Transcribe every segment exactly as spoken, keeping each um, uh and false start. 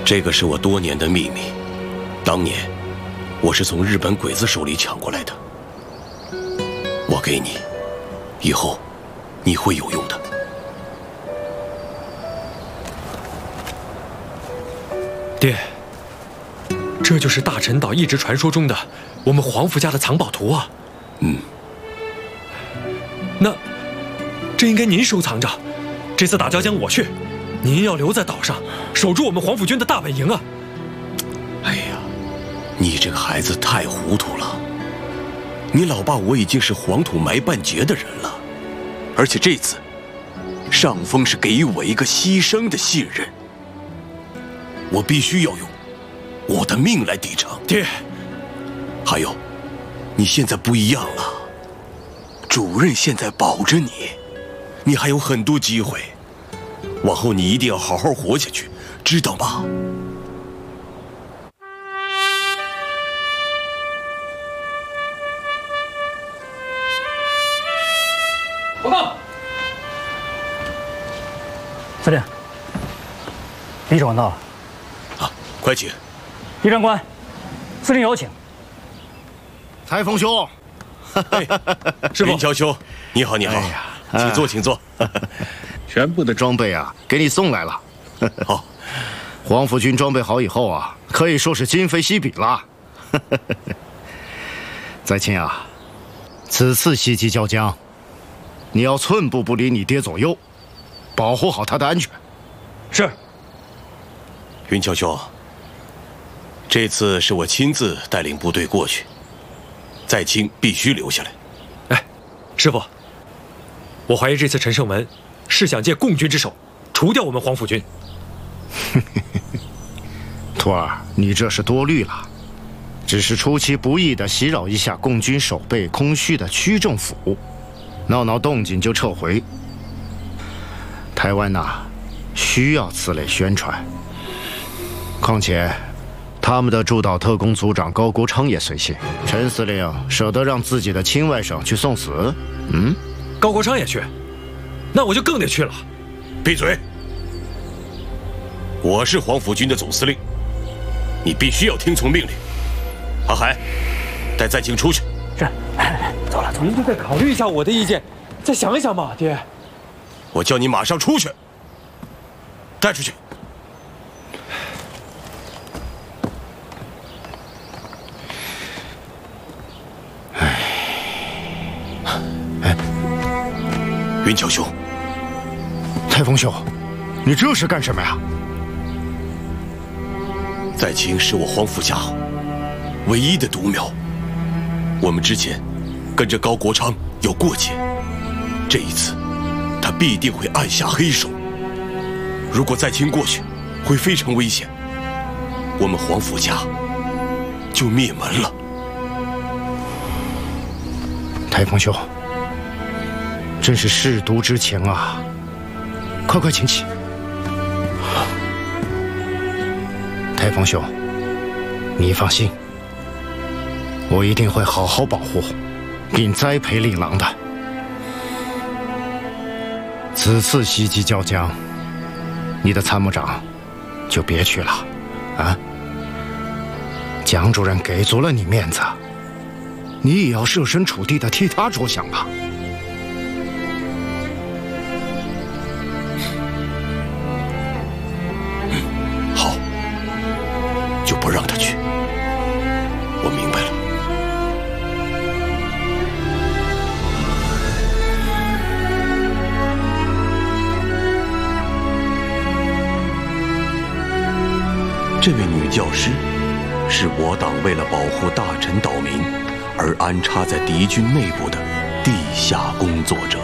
这个是我多年的秘密，当年我是从日本鬼子手里抢过来的。我给你，以后你会有用的。 爹，这就是大陈岛一直传说中的我们皇府家的藏宝图啊。 嗯。 那这应该您收藏着。这次打椒江我去，您要留在岛上，守住我们皇府军的大本营啊！ 哎呀，你这个孩子太糊涂了。你老爸我已经是黄土埋半截的人了，而且这次上峰是给予我一个牺牲的信任，我必须要用我的命来抵偿。 爹， 还有，你现在不一样了，主任现在保着你，你还有很多机会。往后你一定要好好活下去，知道吗？ 报告，司令，李长官到了。 啊，快请。 李长官，司令有请。 裁缝兄， 师傅， 云桥兄，你好，你好，哎、请坐，请坐。 全部的装备啊，给你送来了。 好， 黄埔军装备好以后啊，可以说是今非昔比了。载清啊，此次袭击椒江，你要寸步不离你爹左右，保护好他的安全。 是。 云桥兄，这次是我亲自带领部队过去，载清必须留下来。 哎，师傅，我怀疑这次陈胜文是想借共军之手除掉我们黄埔军。 徒儿，你这是多虑了，只是出其不意地袭扰一下共军守备空虚的区政府，闹闹动静就撤回。台湾呐、啊，需要此类宣传。况且，他们的驻岛特工组长高国昌也随行。陈司令舍得让自己的亲外甥去送死？嗯， 高国昌也去？那我就更得去了。 闭嘴！我是黄埔军的总司令，你必须要听从命令。阿海，带载清出去。 是，来来来，走了走了。 您就再考虑一下我的意见，再想一想嘛，爹。 我叫你马上出去，带出去。哎，哎，云桥兄。 台风兄，你这是干什么呀？ 载清是我黄埔家唯一的独苗，我们之前跟着高国昌有过节，这一次他必定会暗下黑手。如果载清过去，会非常危险，我们黄埔家就灭门了。 台风兄，真是舐犊之情啊！快快请起。台风兄，你放心，我一定会好好保护并栽培令郎的。此次袭击椒江，你的参谋长就别去了，啊！蒋主任给足了你面子，你也要设身处地的替他着想吧。 让他去，我明白了。这位女教师是我党为了保护大陈岛民而安插在敌军内部的地下工作者。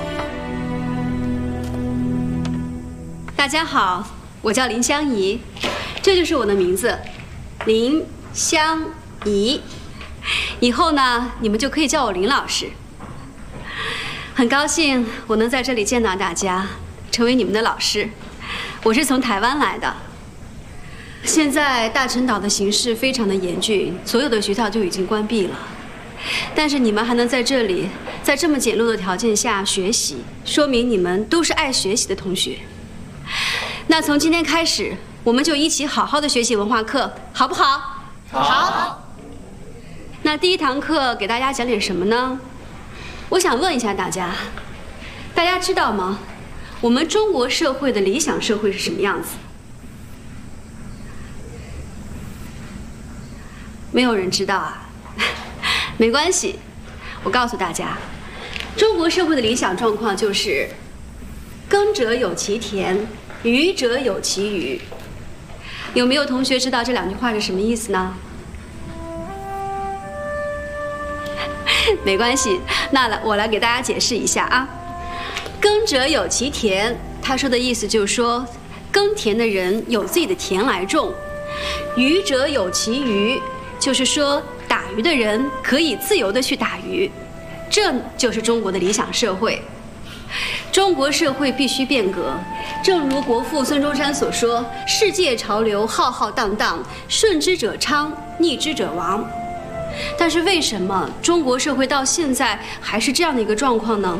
大家好，我叫林香怡，这就是我的名字。林香怡，以后呢，你们就可以叫我林老师。很高兴我能在这里见到大家，成为你们的老师。我是从台湾来的。现在大陈岛的形势非常的严峻，所有的学校就已经关闭了。但是你们还能在这里，在这么简陋的条件下学习，说明你们都是爱学习的同学。那从今天开始， 我们就一起好好的学习文化课，好不好？好。那第一堂课给大家讲点什么呢？我想问一下大家，大家知道吗？我们中国社会的理想社会是什么样子？没有人知道啊。没关系，我告诉大家，中国社会的理想状况就是：耕者有其田，渔者有其渔。有没有同学知道这两句话是什么意思呢？没关系，那来我来给大家解释一下啊。耕者有其田，他说的意思就是说，耕田的人有自己的田来种；渔者有其渔，就是说打鱼的人可以自由的去打鱼。这就是中国的理想社会。中国社会必须变革，正如国父孙中山所说：“世界潮流浩浩荡荡，顺之者昌，逆之者亡。”但是为什么中国社会到现在还是这样的一个状况呢？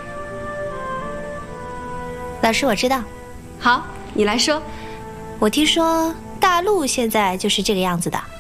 老师，我知道。 好，你来说。 我听说大陆现在就是这个样子的。